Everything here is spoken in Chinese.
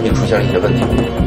品出现了一些问题。